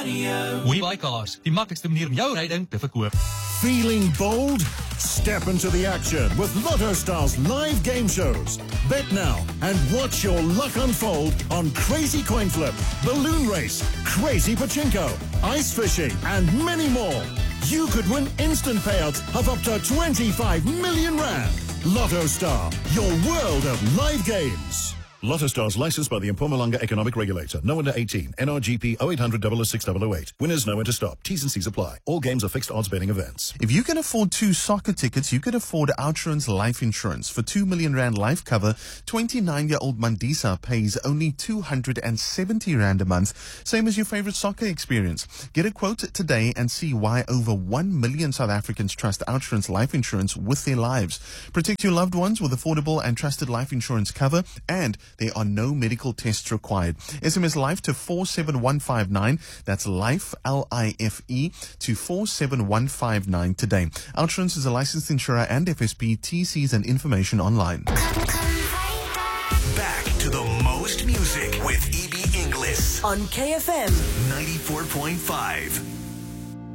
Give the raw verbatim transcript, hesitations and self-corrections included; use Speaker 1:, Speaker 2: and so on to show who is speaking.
Speaker 1: radio.
Speaker 2: WeBuyCars, die maklikste manier om jou ryding te verkoop.
Speaker 3: Feeling bold? Step into the action with Lotto Stars live game shows. Bet now and watch your luck unfold on Crazy Coin Flip, Balloon Race, Crazy Pachinko, Ice Fishing, and many more. You could win instant payouts of up to twenty-five million rand. Lotto Star, your world of live games. Lotto Stars licensed by the Mpumalanga Economic Regulator. No under eighteen. N R G P oh eight hundred, double oh six, double oh eight. Winners know when to stop. T's and C's apply. All games are fixed odds betting events.
Speaker 4: If you can afford two soccer tickets, you can afford Outsurance Life Insurance. For two million rand life cover, twenty-nine-year-old Mandisa pays only two hundred seventy rand a month, same as your favorite soccer experience. Get a quote today and see why over one million South Africans trust Outsurance Life Insurance with their lives. Protect your loved ones with affordable and trusted life insurance cover, and there are no medical tests required. S M S LIFE to four seven one five nine. That's LIFE, L I F E, to four seven one five nine today. Outsurance is a licensed insurer and F S P. T Cs and information online.
Speaker 1: Back to the most music with E B Inglis
Speaker 5: on K F M
Speaker 1: ninety-four point five.